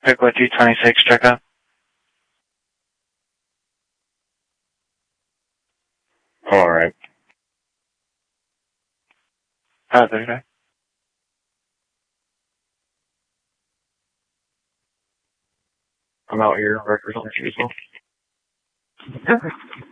Pickwood 226, check up. Alright. Thursday. I'm out here, records on the table.